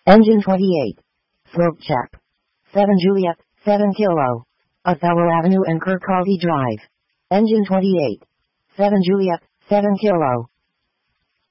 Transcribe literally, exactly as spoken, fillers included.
Engine twenty-eight. Throat check. seven Juliet, seven Kilo. Othello Avenue and Kirkcaldy Drive. Engine twenty-eight. seven Juliet, seven Kilo.